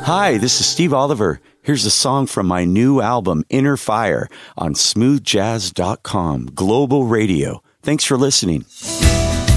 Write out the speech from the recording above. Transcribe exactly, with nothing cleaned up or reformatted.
Hi, this is Steve Oliver. Here's a song from my new album, Inner Fire, on smooth jazz dot com, Global Radio. Thanks for listening.